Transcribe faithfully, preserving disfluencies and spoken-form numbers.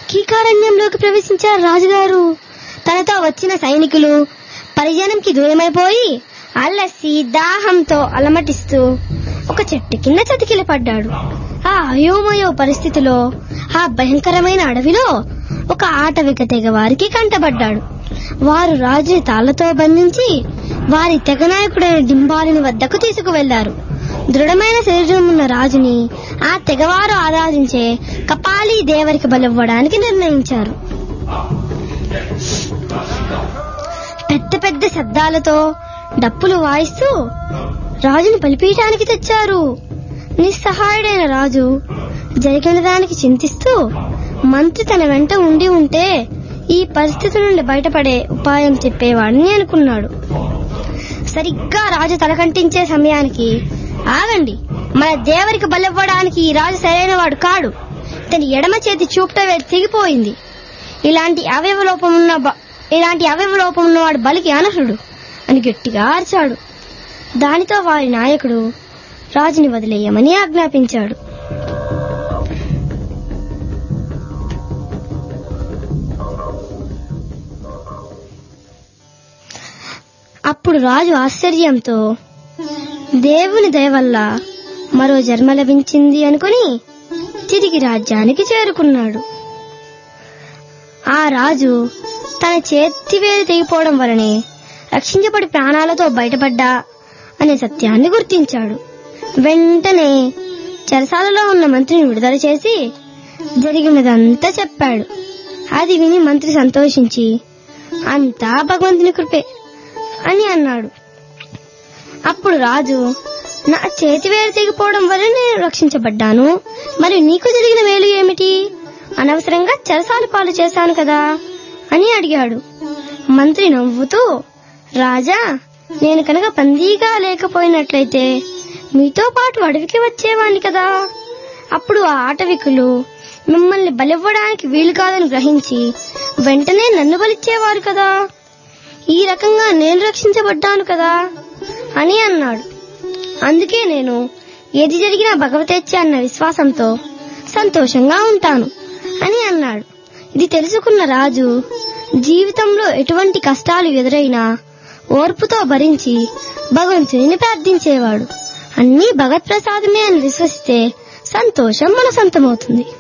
కీకారణ్యంలోకి ప్రవేశించారు రాజుగారు. తనతో వచ్చిన సైనికులు పరిజనంకి దూరమైపోయి అలసి దాహంతో అలమటిస్తూ ఒక చెట్టు కింద చతికిల పడ్డాడు. ఆ అయోమయో పరిస్థితిలో ఆ భయంకరమైన అడవిలో ఒక ఆటవిక తెగ వారికి కంటబడ్డాడు. వారు రాజుని తాళ్లతో బంధించి వారి తెగ నాయకుడైన డింబాలుని వద్దకు తీసుకువెళ్లారు. దృఢమైన శరీరం ఉన్న రాజుని ఆ తెగవారు ఆరాధించే కపాలి దేవరికి బలివ్వడానికి నిర్ణయించారు. పెద్ద పెద్ద శబ్దాలతో డప్పులు వాయిస్తూ రాజుని బలిపీయటానికి తెచ్చారు. నిస్సహాయుడైన రాజు జరిగిన దానికి చింతిస్తూ మంత్రి తన వెంట ఉండి ఉంటే ఈ పరిస్థితి నుండి బయటపడే ఉపాయం చెప్పేవాడిని అనుకున్నాడు. సరిగ్గా రాజు తలకంటించే సమయానికి, ఆగండి, మన దేవరికి బలివ్వడానికి ఈ రాజు సరైన వాడు కాడు. తన ఎడమ చేతి చూపుట వేలు తెగిపోయింది. ఇలాంటి అవయవ లోపం ఉన్న ఇలాంటి అవయవ లోపం ఉన్నవాడు బలికి అనర్హుడు అని గట్టిగా అరిచాడు. దానితో వారి నాయకుడు రాజుని వదిలేయమని ఆజ్ఞాపించాడు. అప్పుడు రాజు ఆశ్చర్యంతో దేవుని దయ వల్ల మరో జన్మ లభించింది అనుకుని తిరిగి రాజ్యానికి చేరుకున్నాడు. ఆ రాజు తన చేతివేలు తెగిపోవడం వలనే రక్షించబడి ప్రాణాలతో బయటపడ్డా అనే సత్యాన్ని గుర్తించాడు. వెంటనే చెరసాలలో ఉన్న మంత్రిని విడుదల చేసి జరిగినదంతా చెప్పాడు. అది విని మంత్రి సంతోషించి అంతా భగవంతుని కృపే అని అన్నాడు. అప్పుడు రాజు, నా చేతి వేలు తెగిపోవడం వల్ల నేను రక్షించబడ్డాను, మరి నీకు జరిగిన వేలు ఏమిటి? అనవసరంగా చెరసాల పాలు చేశాను కదా అని అడిగాడు. మంత్రి నవ్వుతూ, రాజా, నేను కనుక బందీగా లేకపోయినట్లయితే మీతో పాటు అడవికి వచ్చేవాణ్ణి కదా. అప్పుడు ఆ ఆటవికులు మిమ్మల్ని బలివ్వడానికి వీలు కాదని గ్రహించి వెంటనే నన్ను బలిచ్చేవారు కదా. ఈ రకంగా నేను రక్షించబడ్డాను కదా అని అన్నాడు. అందుకే నేను ఏది జరిగినా భగవతేచ్ఛ అన్న విశ్వాసంతో సంతోషంగా ఉంటాను అని అన్నాడు. ఇది తెలుసుకున్న రాజు జీవితంలో ఎటువంటి కష్టాలు ఎదురైనా ఓర్పుతో భరించి భగవంతుని ప్రార్థించేవాడు. అన్నీ భగవత్ ప్రసాదమే అని విశ్వసిస్తే సంతోషం మన సొంతమవుతుంది.